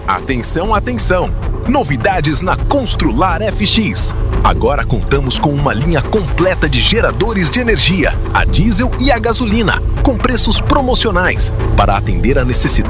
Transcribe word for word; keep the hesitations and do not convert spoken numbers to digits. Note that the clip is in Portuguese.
Atenção, atenção! Novidades na Constrular F X. Agora contamos com uma linha completa de geradores de energia, a diesel e a gasolina, com preços promocionais, para atender a necessidade